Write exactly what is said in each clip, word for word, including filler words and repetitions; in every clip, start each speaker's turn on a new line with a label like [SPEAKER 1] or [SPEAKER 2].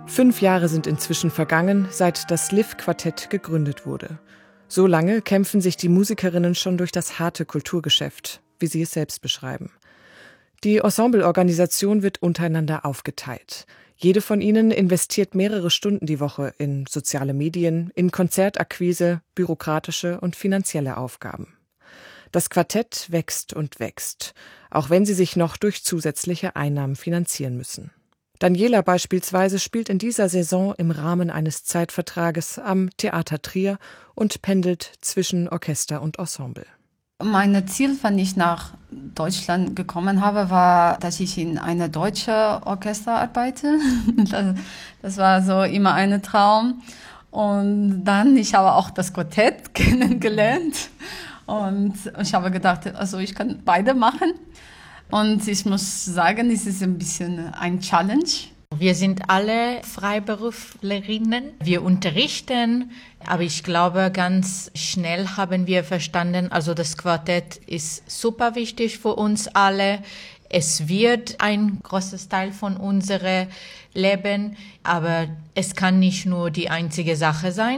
[SPEAKER 1] Fünf Jahre sind inzwischen vergangen, seit das Liv-Quartett gegründet wurde. So lange kämpfen sich die Musikerinnen schon durch das harte Kulturgeschäft, wie sie es selbst beschreiben. Die Ensembleorganisation wird untereinander aufgeteilt. Jede von ihnen investiert mehrere Stunden die Woche in soziale Medien, in Konzertakquise, bürokratische und finanzielle Aufgaben. Das Quartett wächst und wächst, auch wenn sie sich noch durch zusätzliche Einnahmen finanzieren müssen. Daniela beispielsweise spielt in dieser Saison im Rahmen eines Zeitvertrages am Theater Trier und pendelt zwischen Orchester und Ensemble.
[SPEAKER 2] Mein Ziel, wenn ich nach Deutschland gekommen habe, war, dass ich in einer deutschen Orchester arbeite. Das, das war so immer ein Traum. Und dann, ich habe auch das Quartett kennengelernt. Und ich habe gedacht, also ich kann beide machen. Und ich muss sagen, es ist ein bisschen ein Challenge.
[SPEAKER 3] Wir sind alle Freiberuflerinnen. Wir unterrichten, aber ich glaube, ganz schnell haben wir verstanden, also das Quartett ist super wichtig für uns alle. Es wird ein großes Teil von unserem Leben, aber es kann nicht nur die einzige Sache sein.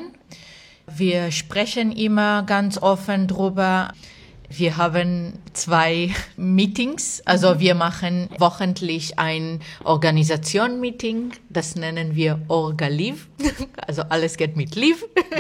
[SPEAKER 3] Wir sprechen immer ganz offen drüber. Wir haben zwei Meetings, also wir machen wochentlich ein Organisation-Meeting, das nennen wir Orga-Liv, also alles geht mit Liv,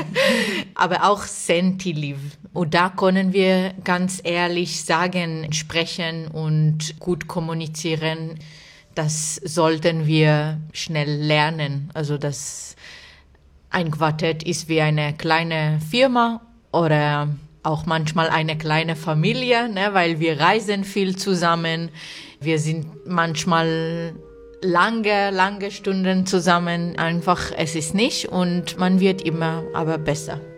[SPEAKER 3] aber auch Senti-Liv. Und da können wir ganz ehrlich sagen, sprechen und gut kommunizieren. Das sollten wir schnell lernen, also das ein Quartett ist wie eine kleine Firma oder auch manchmal eine kleine Familie, ne, weil wir reisen viel zusammen. Wir sind manchmal lange, lange Stunden zusammen. Einfach, es ist nicht und man wird immer aber besser.